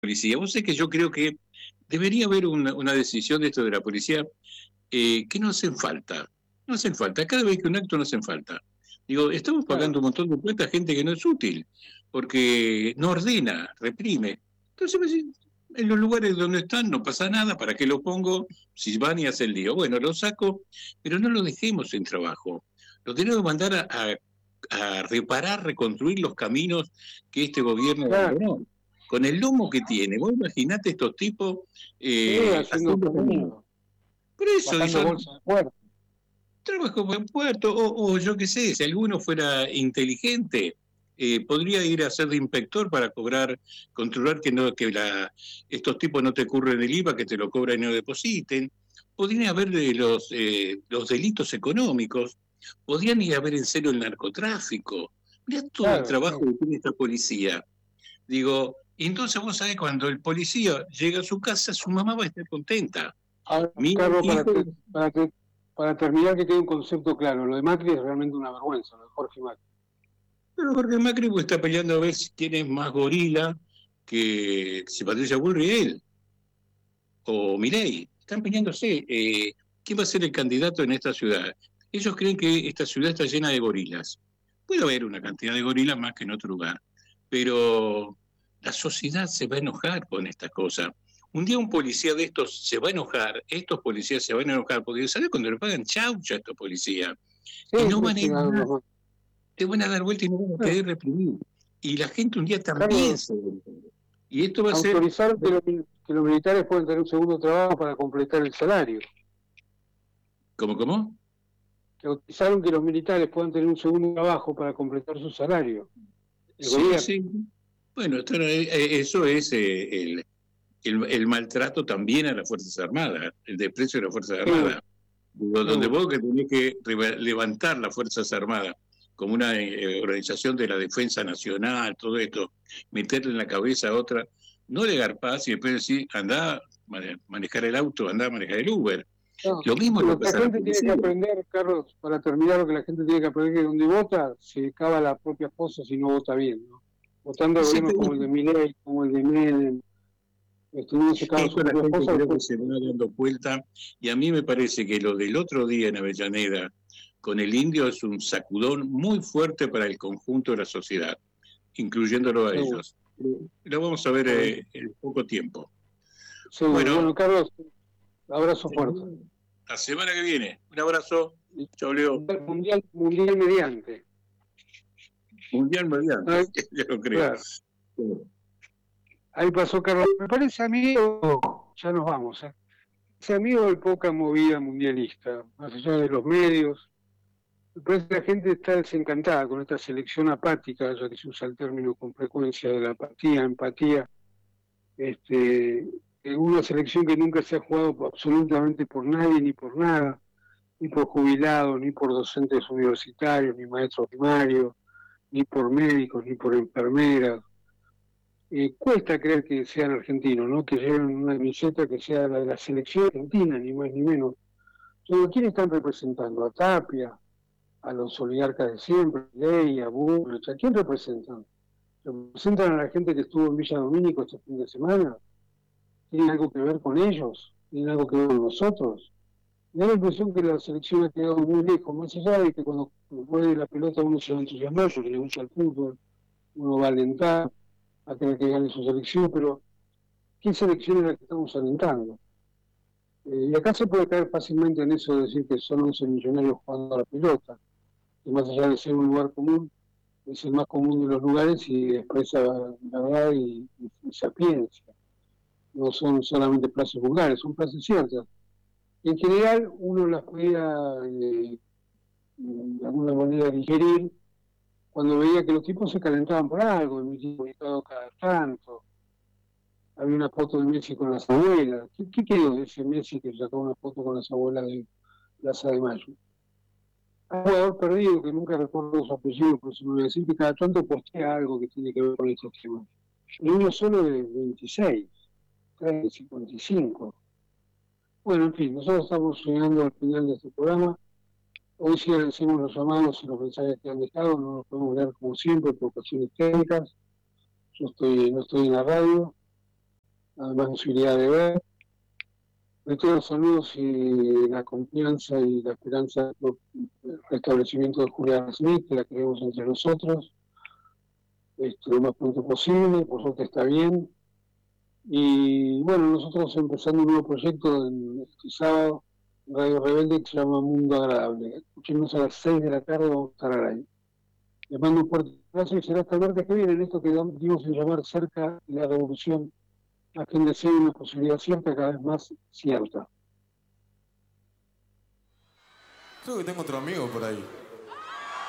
policía. Vos sabés que yo creo que debería haber una decisión de esto de la policía que no hacen falta. No hacen falta. Cada vez que un acto no hacen falta. Digo, estamos pagando Claro, un montón de plata a gente que no es útil, porque no ordena, reprime. Entonces, pues, en los lugares donde están no pasa nada, ¿para qué lo pongo? Si van y hacen lío. Bueno, lo saco, pero no lo dejemos sin trabajo. Lo tenemos que mandar a reparar, reconstruir los caminos que este gobierno claro. abandonó. Con el lomo que tiene, vos imaginate estos tipos Sí, haciendo haciendo caminos. caminos, Por eso, bajando hizo bolsas de puerto. trabajo en puerto, o yo qué sé, si alguno fuera inteligente, podría ir a ser de inspector para cobrar, controlar estos tipos no te curren el IVA, que te lo cobran y no depositen. Podrían haber los delitos económicos, podrían ir a ver en serio el narcotráfico. Mirá todo el Claro, trabajo sí. que tiene esta policía. Digo, y entonces vos sabés, cuando el policía llega a su casa, su mamá va a estar contenta. Ahora, Mi Carlos, hijo, para terminar, que quede un concepto claro. Lo de Macri es realmente una vergüenza, lo de Jorge Macri. pero Jorge Macri pues, está peleando a ver quién es más gorila que si Patricia Bullrich él o Milei. Están peleándose. ¿Quién va a ser el candidato en esta ciudad? Ellos creen que esta ciudad está llena de gorilas. Puede haber una cantidad de gorilas más que en otro lugar, pero la sociedad se va a enojar con estas cosas. Un día un policía de estos se va a enojar, estos policías se van a enojar, porque ¿sabes cuando le pagan chaucha a estos policías? Sí, Y no sí, van a sí, ir más, te van a dar vuelta y no van a bueno, querer reprimir. Y la gente un día también Carlos, se va a enojar. Y esto va a ser, autorizaron que los militares pueden tener un segundo trabajo para completar el salario. ¿cómo? Que autorizaron que los militares puedan tener un segundo trabajo para completar su salario. El Sí, gobierno. sí. Bueno, eso es el maltrato también a las Fuerzas Armadas, el desprecio de las Fuerzas Sí, Armadas. Donde sí. vos que tenés que levantar las Fuerzas Armadas como una organización de la defensa nacional, todo esto, meterle en la cabeza a otra, no le garpás y después decir, andá a manejar el auto, andá a manejar el Uber. No, Lo mismo le lo que la pasa a la gente tiene que policía. aprender, Carlos, para terminar, lo que la gente tiene que aprender es que donde vota se cava la propia fosa si no vota bien, ¿no? Votando a Sí, gobiernos como el de Milei, como el de Menem, uno se cava esto su la propia gente fosa creo que después. se va dando vuelta y a mí me parece que lo del otro día en Avellaneda con el indio es un sacudón muy fuerte para el conjunto de la sociedad, incluyéndolo a Seguro, ellos. Lo vamos a ver seguro. en poco tiempo. Seguro. Bueno, Bueno, Carlos, abrazo fuerte. la semana que viene, un abrazo, chao Leo, Mundial mediante. mundial mediante, Ay, ya lo creo. claro. Ahí pasó Carlos. Me parece amigo, ya nos vamos, ¿eh? Ese amigo de poca movida mundialista, más allá de los medios. Me parece que la gente está desencantada con esta selección apática, ya que se usa el término con frecuencia de la apatía, empatía. Una selección que nunca se ha jugado absolutamente por nadie ni por nada, ni por jubilados, ni por docentes universitarios, ni maestros primarios, ni por médicos, ni por enfermeras. Cuesta creer que sean argentinos, ¿no? Que lleven una camiseta que sea la de la selección argentina, ni más ni menos. Pero ¿quién están representando? A Tapia, a los oligarcas de siempre, Ley, a Bullrich, ¿a quién representan? ¿Representan a la gente que estuvo en Villa Domínico este fin de semana? ¿Tienen algo que ver con ellos? ¿Tienen algo que ver con nosotros? Me da la impresión que la selección ha quedado muy lejos, más allá de que cuando mueve la pelota uno se va a entusiasmar porque le gusta el fútbol, uno va a alentar a tener que gane su selección, pero ¿qué selección es la que estamos alentando? Y acá se puede caer fácilmente en eso de decir que son 11 millonarios jugando a la pelota, que más allá de ser un lugar común, es el más común de los lugares y expresa la verdad y sapiencia. No son solamente plazas vulgares, son plazas ciertas. En general, uno las podía de alguna manera digerir cuando veía que los tipos se calentaban por algo, emitían comunicado cada tanto. Había una foto de Messi con las abuelas. ¿Qué quedó de ese Messi que sacó una foto con las abuelas de Plaza de Mayo? Un jugador perdido que nunca recuerdo su apellido, pero se me voy a decir que cada tanto postea algo que tiene que ver con estos temas. Y uno solo de 26, 3 de 55. Bueno, en fin, nosotros estamos llegando al final de este programa. Hoy sí agradecemos los llamados y los mensajes que han dejado. No nos podemos leer como siempre por cuestiones técnicas. No estoy en la radio. además posibilidad de ver. De todos los saludos y la confianza y la esperanza por el restablecimiento de Julián Smith, que la queremos entre nosotros, lo más pronto posible, por suerte está bien. Y bueno, nosotros empezando un nuevo proyecto este sábado, Radio Rebelde, que se llama Mundo Agradable. Escuchemos a las 6 de la tarde, vamos a estar al aire. Les mando un fuerte abrazo y será hasta el martes que viene en esto que dimos en llamar cerca de la revolución, a quien desee una posibilidad cierta, cada vez más cierta. Creo que tengo otro amigo por ahí.